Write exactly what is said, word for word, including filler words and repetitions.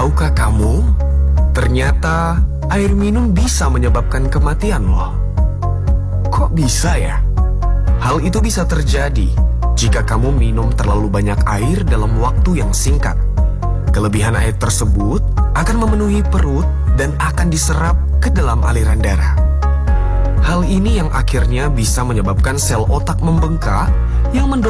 Tahukah kamu, ternyata air minum bisa menyebabkan kematian loh. Kok bisa ya? Hal itu bisa terjadi jika kamu minum terlalu banyak air dalam waktu yang singkat. Kelebihan air tersebut akan memenuhi perut dan akan diserap ke dalam aliran darah. Hal ini yang akhirnya bisa menyebabkan sel otak membengkak yang mendorong